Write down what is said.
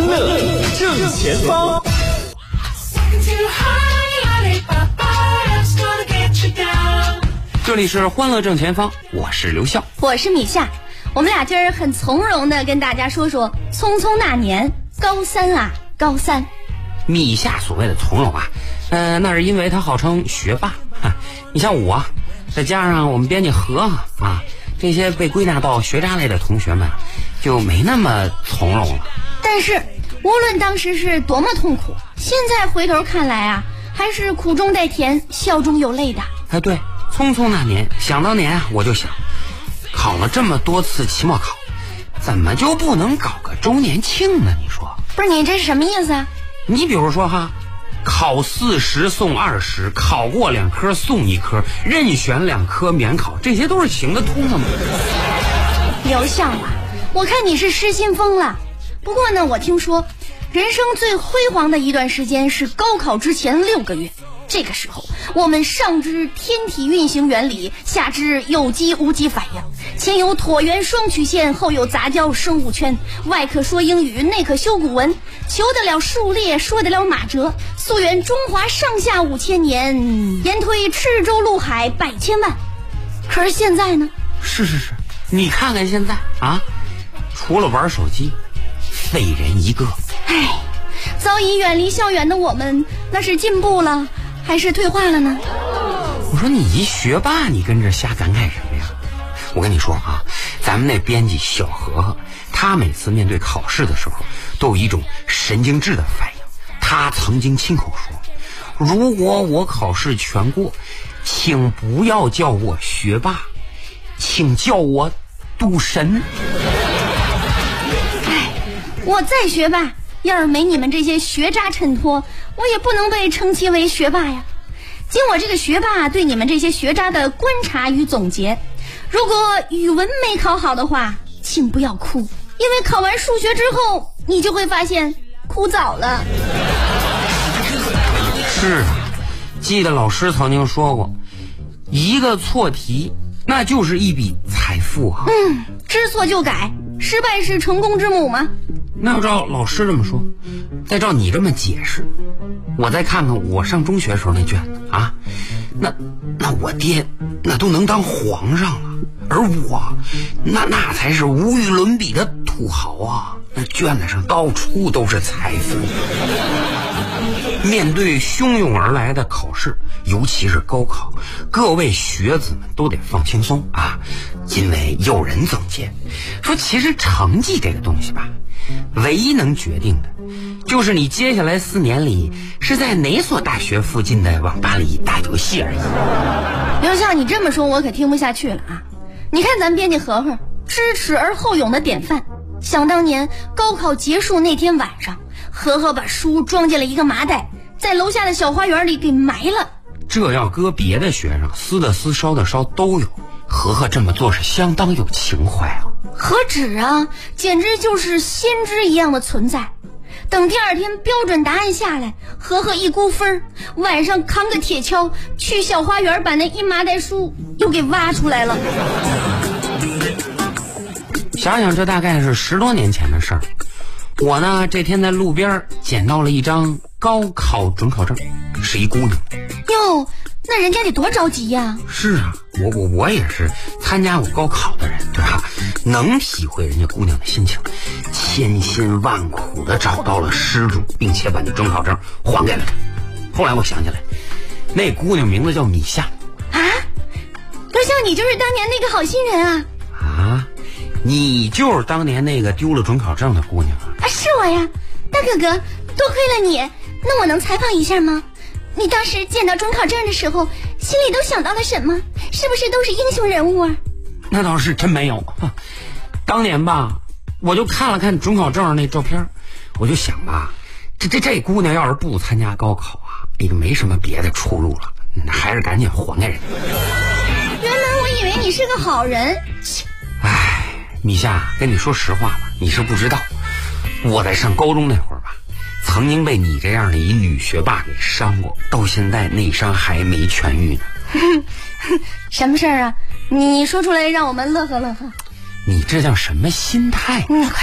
乐正前方。 这里是欢乐正前方，我是刘笑， 我是米夏。我们俩今儿很从容的跟大家说说匆匆那年高三啊，高三。 米夏所谓的从容啊，那是因为他号称学霸。你像我，再加上我们编辑何啊，这些被归纳到学渣类的同学们，就没那么从容了。 但是无论当时是多么痛苦，现在回头看来啊，还是苦中带甜，笑中有泪的。 哎，对，匆匆那年，想当年啊，我就想，考了这么多次期末考，怎么就不能搞个周年庆呢？你说？ 不是，你这是什么意思啊？ 你比如说哈，考40送20，考过2科送1科，任选2科免考，这些都是行得通的吗？ 刘笑啊，我看你是失心疯了。不过呢，我听说人生最辉煌的一段时间是高考之前6个月。这个时候我们上知天体运行原理，下知有机无机反应，前有椭圆双曲线，后有杂交生物圈，外可说英语，内可修古文，求得了数列，说得了马哲，溯源中华上下5000年，延推赤州陆海100千万。可是现在呢？ 是，你看看现在啊，除了玩手机，废人一个。 唉，早已远离校园的我们，那是进步了还是退化了呢？ 我说你一学霸，你跟着瞎感慨什么呀？我跟你说啊，咱们那编辑小何，他每次面对考试的时候都有一种神经质的反应。他曾经亲口说，如果我考试全过，请不要叫我学霸，请叫我赌神。 唉，我再学霸，要是没你们这些学渣衬托，我也不能被称其为学霸呀。经我这个学霸对你们这些学渣的观察与总结，如果语文没考好的话，请不要哭，因为考完数学之后，你就会发现哭早了。 是啊，记得老师曾经说过，一个错题那就是一笔财富啊。 知错就改，失败是成功之母吗？ 那要照老师这么说，再照你这么解释，我再看看我上中学时候那卷子啊，那我爹那都能当皇上了，而我那才是无与伦比的土豪啊！那卷子上到处都是财富。面对汹涌而来的考试，尤其是高考，各位学子们都得放轻松啊，因为有人总结说，其实成绩这个东西吧，唯一能决定的就是你接下来4年里是在哪所大学附近的网吧里打游戏而已。 刘笑，你这么说我可听不下去了啊！你看咱编辑何何，知耻而后勇的典范。想当年高考结束那天晚上，何何把书装进了一个麻袋，在楼下的小花园里给埋了。 这要搁别的学生，撕的撕，烧的烧都有，何何这么做是相当有情怀啊。 何止啊，简直就是先知一样的存在。等第2天标准答案下来，何何一估分，晚上扛个铁锹去小花园，把那一麻袋书又给挖出来了。 想想这大概是10多年前的事儿。我呢这天在路边捡到了一张高考准考证，是一姑娘。 哟，那人家得多着急呀！ 是啊，我也是参加过高考的人，对吧？能体会人家姑娘的心情，千辛万苦的找到了失主，并且把那准考证还给了她。后来我想起来，那姑娘名字叫米夏。 啊，刘笑，你就是当年那个好心人啊！ 啊，你就是当年那个丢了准考证的姑娘啊？ 是我呀，大哥哥，多亏了你。那我能采访一下吗？你当时见到准考证的时候，心里都想到了什么？是不是都是英雄人物啊？ 那倒是真没有。当年吧，我就看了看准考证那照片，我就想吧，这姑娘要是不参加高考啊，也就没什么别的出路了，还是赶紧还给人。 原来我以为你是个好人。 哎，米夏，跟你说实话吧，你是不知道，我在上高中那会儿吧，曾经被你这样的一女学霸给伤过，到现在内伤还没痊愈呢。 什么事儿啊？你说出来让我们乐呵乐呵。 你这叫什么心态？